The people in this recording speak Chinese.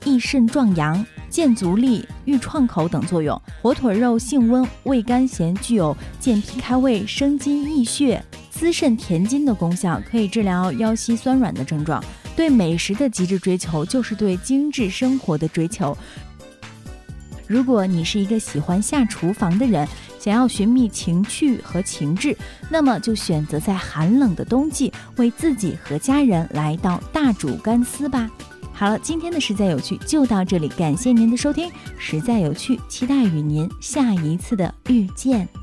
益肾壮阳、健足力、预创口等作用。火腿肉性温，味甘咸，具有健脾开胃、生津益血、滋肾填精的功效，可以治疗腰膝酸软的症状。对美食的极致追求，就是对精致生活的追求。如果你是一个喜欢下厨房的人，想要寻觅情趣和情致，那么就选择在寒冷的冬季，为自己和家人来道大煮干丝吧。好了，今天的实在有趣就到这里，感谢您的收听。实在有趣，期待与您下一次的遇见。